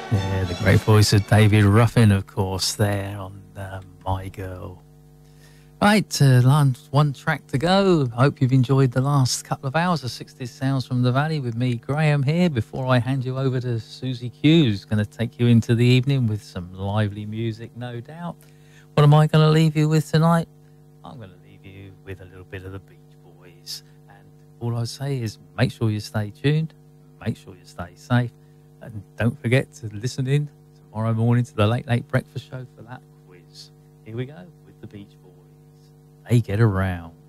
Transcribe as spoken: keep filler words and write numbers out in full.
Yeah, the great voice of David Ruffin, of course, there on uh, My Girl. Right, uh, last one track to go. I hope you've enjoyed the last couple of hours of sixties Sounds from the Valley with me, Graham, here, before I hand you over to Susie Q, who's going to take you into the evening with some lively music, no doubt. What am I going to leave you with tonight? I'm going to leave you with a little bit of the Beach Boys. And all I say is make sure you stay tuned, make sure you stay safe, and don't forget to listen in tomorrow morning to the Late Late Breakfast Show for that quiz. Here we go with the Beach Boys. They get around.